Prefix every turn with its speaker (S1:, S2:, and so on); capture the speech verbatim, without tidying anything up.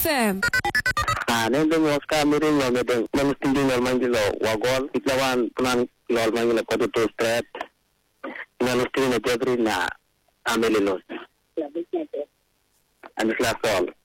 S1: F M.
S2: Ah, nendeng Oscar miring lo medeng menustingin lo mangilo wagol iklawan punan lo mangilo kodo to strat menustingin na jabri na amelilos. Anis la sol.